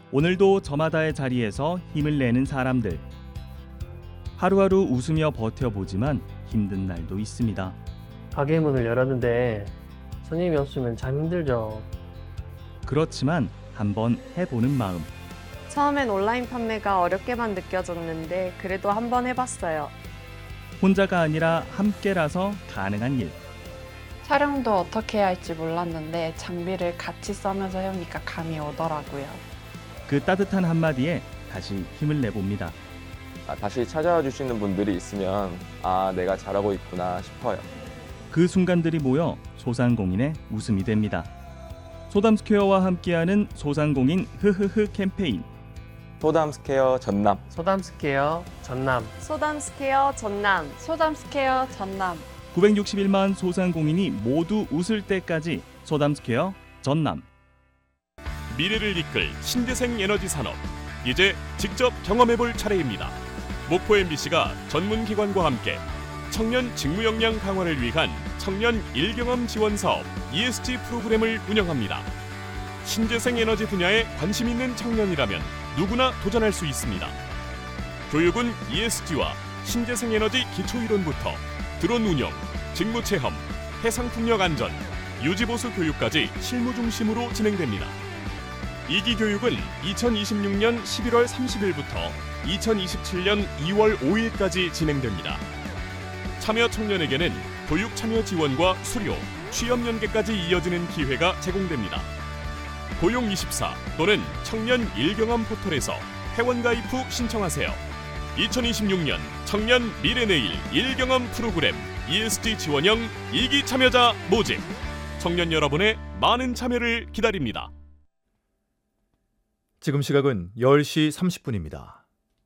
오늘도 저마다의 자리에서 힘을 내는 사람들. 하루하루 웃으며 버텨보지만 힘든 날도 있습니다. 가게 문을 열었는데 손님이 없으면 참 힘들죠. 그렇지만 한번 해보는 마음. 처음엔 온라인 판매가 어렵게만 느껴졌는데 그래도 한번 해봤어요. 혼자가 아니라 함께라서 가능한 일. 촬영도 어떻게 해야 할지 몰랐는데 장비를 같이 써면서 해오니까 감이 오더라고요. 그 따뜻한 한마디에 다시 힘을 내봅니다. 다시 찾아와 주시는 분들이 있으면 내가 잘하고 있구나 싶어요. 그 순간들이 모여 소상공인의 웃음이 됩니다. 소담스퀘어와 함께하는 소상공인 흐흐흐 캠페인. 소담스퀘어 전남. 소담스퀘어 전남. 소담스퀘어 전남. 소담스퀘어 전남. 961만 소상공인이 모두 웃을 때까지 소담스퀘어 전남. 미래를 이끌 신재생 에너지 산업. 이제 직접 경험해볼 차례입니다. 목포 MBC가 전문기관과 함께 청년 직무 역량 강화를 위한 청년 일경험 지원 사업 ESG 프로그램을 운영합니다. 신재생 에너지 분야에 관심 있는 청년이라면 누구나 도전할 수 있습니다. 교육은 ESG와 신재생 에너지 기초이론부터 드론 운영, 직무 체험, 해상 풍력 안전, 유지보수 교육까지 실무 중심으로 진행됩니다. 2기 교육은 2026년 11월 30일부터 2027년 2월 5일까지 진행됩니다. 참여 청년에게는 교육 참여 지원과 수료, 취업 연계까지 이어지는 기회가 제공됩니다. 고용24 또는 청년 일경험 포털에서 회원 가입 후 신청하세요. 2026년 청년 미래내일 일경험 프로그램 ESG 지원형 2기 참여자 모집. 청년 여러분의 많은 참여를 기다립니다. 지금 시각은 10시 30분입니다.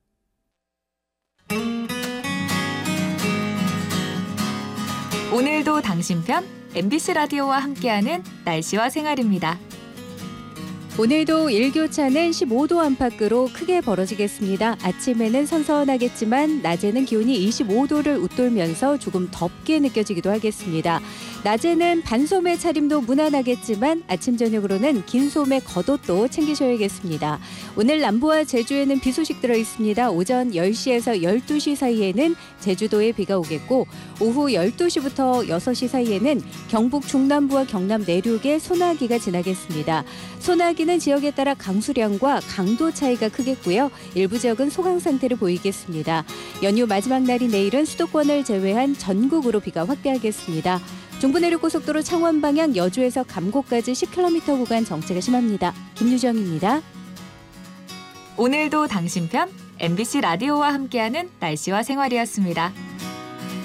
오늘도 당신 편 MBC 라디오와 함께하는 날씨와 생활입니다. 오늘도 일교차는 15도 안팎으로 크게 벌어지겠습니다. 아침에는 선선하겠지만 낮에는 기온이 25도를 웃돌면서 조금 덥게 느껴지기도 하겠습니다. 낮에는 반소매 차림도 무난하겠지만 아침 저녁으로는 긴 소매 겉옷도 챙기셔야겠습니다. 오늘 남부와 제주에는 비 소식 들어있습니다. 오전 10시에서 12시 사이에는 제주도에 비가 오겠고 오후 12시부터 6시 사이에는 경북 중남부와 경남 내륙에 소나기가 지나겠습니다. 소나기는 지역에 따라 강수량과 강도 차이가 크겠고요. 일부 지역은 소강 상태를 보이겠습니다. 연휴 마지막 날인 내일은 수도권을 제외한 전국으로 비가 확대하겠습니다. 중부내륙고속도로 창원 방향 여주에서 감곡까지 10km 구간 정체가 심합니다. 김유정입니다. 오늘도 당신 편 MBC 라디오와 함께하는 날씨와 생활이었습니다.